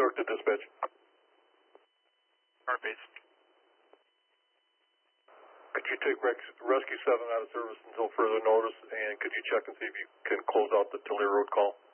York to dispatch. Car base. Could you take Rescue 7 out of service until further notice, and could you check and see if you can close out the Tulare Road call?